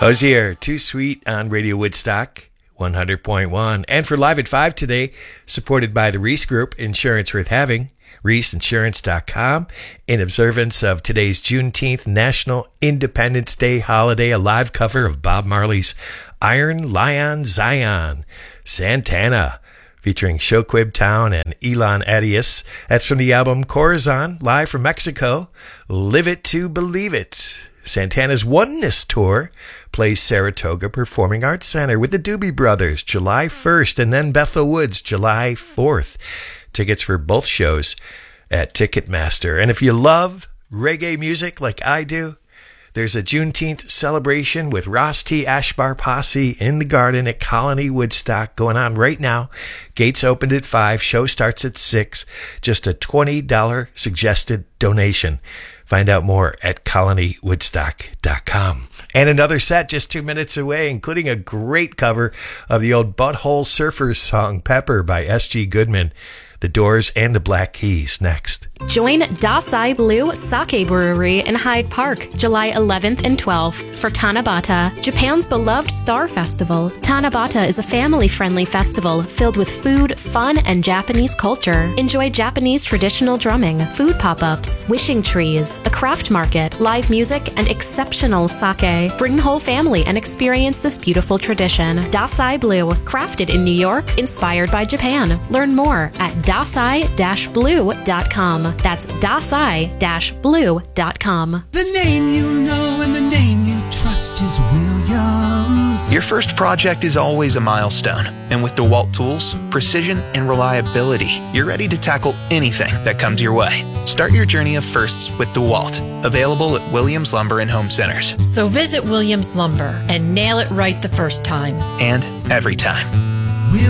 Hosier, Too Sweet on Radio Woodstock 100.1. And for Live at 5 today, supported by the Reese Group, Insurance Worth Having, ReeseInsurance.com, in observance of today's Juneteenth National Independence Day holiday, a live cover of Bob Marley's Iron Lion Zion, Santana, featuring Shoquib Town and Elon Adius. That's from the album Corazon, live from Mexico, Live It to Believe It. Santana's Oneness Tour plays Saratoga Performing Arts Center with the Doobie Brothers July 1st and then Bethel Woods July 4th. Tickets for both shows at Ticketmaster. And if you love reggae music like I do, there's a Juneteenth celebration with Ross T. Ashbar Posse in the Garden at Colony Woodstock going on right now. Gates opened at 5, show starts at 6. Just a $20 suggested donation. Find out more at colonywoodstock.com. And another set just 2 minutes away, including a great cover of the old Butthole Surfers song Pepper by S.G. Goodman. The Doors and the Black Keys next. Join Dasai Blue Sake Brewery in Hyde Park, July 11th and 12th for Tanabata, Japan's beloved Star Festival. Tanabata is a family-friendly festival filled with food, fun, and Japanese culture. Enjoy Japanese traditional drumming, food pop-ups, wishing trees, a craft market, live music, and exceptional sake. Bring the whole family and experience this beautiful tradition. Dasai Blue, crafted in New York, inspired by Japan. Learn more at dasai-blue.com. That's dasai-blue.com. The name you know and the name you trust is Williams. Your first project is always a milestone. And with DeWalt tools, precision, and reliability, you're ready to tackle anything that comes your way. Start your journey of firsts with DeWalt. Available at Williams Lumber and Home Centers. So visit Williams Lumber and nail it right the first time. And every time.